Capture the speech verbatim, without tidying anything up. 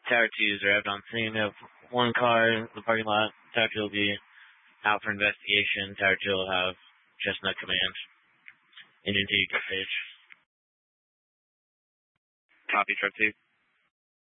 Tower two is arrived on scene. We have one car in the parking lot. Tower two will be out for investigation. Tower two will have Chestnut Command. Engine two, get stage. Copy, truck two.